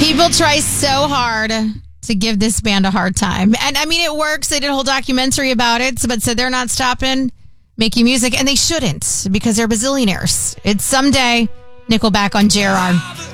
People try so hard to give this band a hard time. And I mean, it works. They did a whole documentary about it, but said they're not stopping making music, and they shouldn't because they're bazillionaires. It's someday Nickelback on JRR.